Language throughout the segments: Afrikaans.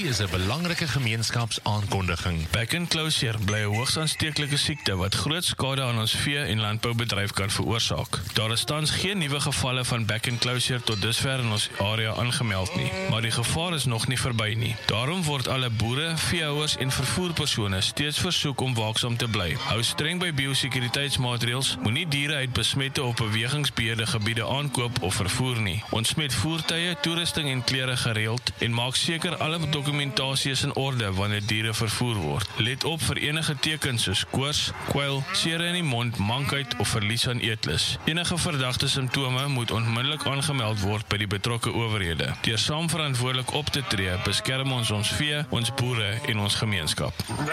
Hierdie is 'n belangrike gemeenskapsaankondiging. Back and closure bly 'n hoogs aansteeklike siekte wat groot skade aan ons vee- en landboubedryf kan veroorsaak. Daar is tans geen nuwe gevalle van back and closure tot dusver in ons area aangemeld nie, maar die gevaar is nog nie verby nie. Daarom word alle boere, veehouers en vervoerpersone steeds versoek om waaksaam te bly. Hou streng by biosekuriteitsmaatreëls, moenie diere uit besmette of bewegingsbeheerde gebiede aankoop of vervoer nie. Ontsmet voertuie, toerusting en klere gereeld en maak seker alle dokumentasie is in orde wanneer diere vervoer word. Let op vir enige tekens soos koors, kwyl, sere in die mond, mankheid of verlies aan eetlus. Enige verdagte simptome moet onmiddellik aangemeld word by die betrokke owerhede. Deur saam verantwoordelik op te tree, beskerm ons vee, ons boere en ons gemeenskap.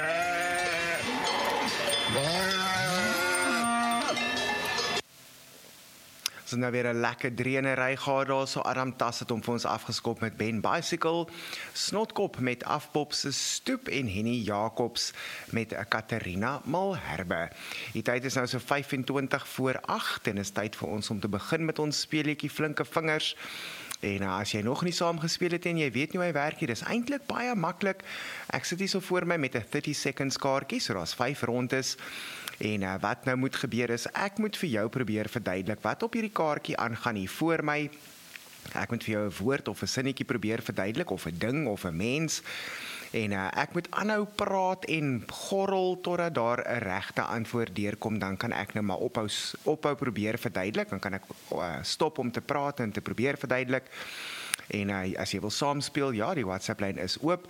Ons het nou weer 'n lekker dreenery gehad daar, so Adam Tas het hom vir ons afgeskop met Ben Bicycle, Snotkop met Afpop se Stoep en Henny Jacobs met Katarina Malherbe. Die tyd is nou so 25 voor 8 en is tyd vir ons om te begin met ons speletjie Flinke Vingers. En as jy nog nie saam gespeel het en jy weet nie hoe hy werk nie, dis eintlik baie maklik. Ek sit hier so voor my met 'n 30 seconds kaartjie, so daar's 5 rondes. En wat nou moet gebeur is, ek moet vir jou probeer verduidelik wat op hierdie kaartjie aangaan hier voor my. Ek moet vir jou 'n woord of 'n sinnetjie probeer verduidelik, of 'n ding of 'n mens. En ek moet aanhou praat en gorrel totdat daar 'n regte antwoord deurkom, dan kan ek nou maar ophou probeer verduidelik, dan kan ek stop om te praat en te probeer verduidelik. En as jy wil saamspeel, ja, die WhatsApp-lyn is oop,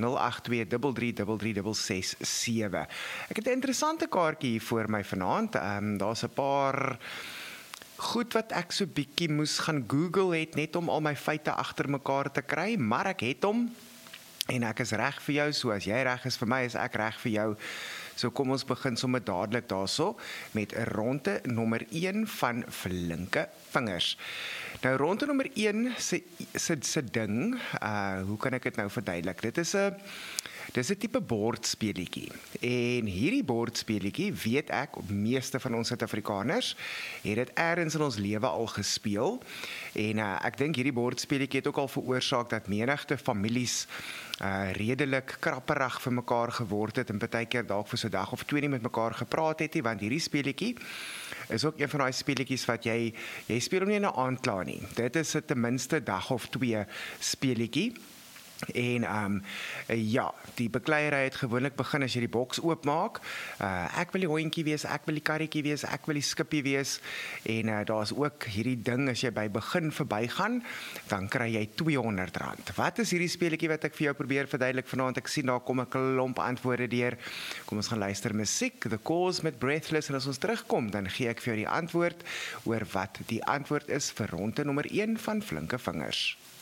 08233336667. Ek het 'n interessante kaartjie hier voor my vanaand. Daar's 'n paar goed wat ek so bietjie moes gaan Google het, net om al my feite agter mekaar te kry, maar ek het hom. En ek is reg vir jou, so as jy reg is vir my, is ek reg vir jou. So kom ons begin sommer dadelik daarso met ronde nommer 1 van Flinke Vingers. Nou ronde nommer 1 se ding, hoe kan ek dit nou verduidelik? Dis 'n tipe bordspeletjie. En hierdie bordspeletjie, weet ek, meeste van ons Suid-Afrikaners het dit eers in ons lewe al gespeel. En ek dink hierdie bordspeletjie het ook al veroorsaak dat menigte families redelik krapperig vir mekaar geword het en partykeer dalk vir so 'n dag of 2 nie met mekaar gepraat het nie, want hierdie speletjie is ook een van daai speletjies wat jy speel hom nie in 'n aand klaar nie. Dit is 'n ten minste dag of 2 speletjie. En ja, die bekleierery het gewoonlik begin as jy die boks oopmaak. Ek wil die hondjie wees, ek wil die karretjie wees, ek wil die skippie wees. En daar's ook hierdie ding, as jy by begin verbygaan, dan kry jy R200. Wat is hierdie speletjie wat ek vir jou probeer verduidelik vanaand? Ek sien daar kom 'n klomp antwoorde deur. Kom ons gaan luister musiek, The Cause met Breathless, en as ons terugkom, dan gee ek vir jou die antwoord oor wat die antwoord is vir ronde nommer 1 van Flinke Vingers.